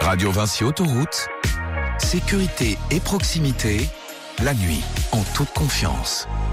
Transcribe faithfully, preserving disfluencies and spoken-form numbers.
Radio Vinci Autoroute, sécurité et proximité, la nuit, en toute confiance.